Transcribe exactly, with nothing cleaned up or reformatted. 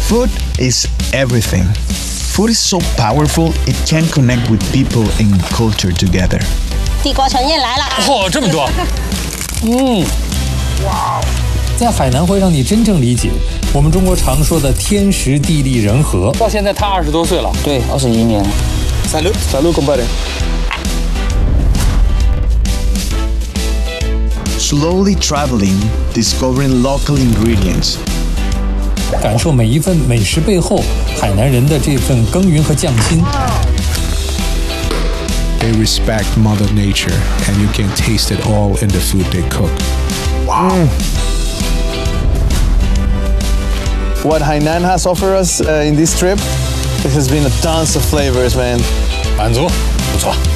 Food is everything. Food is so powerful, it can connect with people and culture together. 地瓜传进来了， 嚯、哦，这么多！嗯， 哇，在海南会让你真正理解我们中国常说的天时地利人和。 到现在他二十多岁了， 对，二十一年。 Salud, salud, compadre. Slowly traveling, discovering local ingredients. 感受每一份美食背后海南人的这份耕耘和匠心。 They respect Mother Nature, and you can taste it all in the food they cook. Wow. Mm. What Hainan has offered us uh, in this trip, it has been a tons of flavors, man. 满足，不错。